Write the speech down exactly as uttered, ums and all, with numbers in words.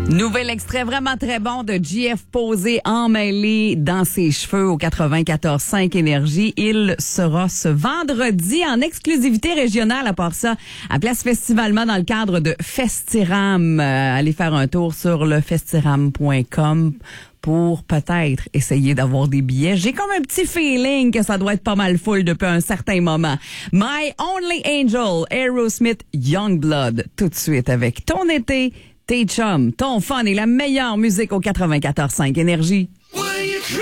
Nouvel extrait vraiment très bon de J F posé emmêlé dans ses cheveux au quatre-vingt-quatorze cinq Énergie. Il sera ce vendredi en exclusivité régionale à part ça à Place Festivalement dans le cadre de Festiram. Euh, allez faire un tour sur le festiram point com pour peut-être essayer d'avoir des billets. J'ai comme un petit feeling que ça doit être pas mal full depuis un certain moment. My Only Angel, Aerosmith, Youngblood, tout de suite avec ton été, tes chums, ton fun et la meilleure musique au quatre-vingt-quatorze cinq Énergie.